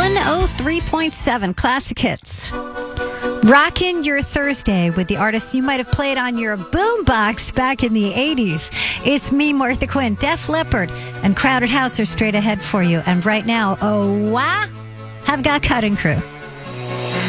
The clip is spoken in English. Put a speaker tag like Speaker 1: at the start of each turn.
Speaker 1: 103.7 Classic Hits. Rockin' your Thursday with the artists you might have played on your boombox back in the 80s. It's me, Martha Quinn. Def Leppard and Crowded House are straight ahead for you. And right now, have got Cutting Crew.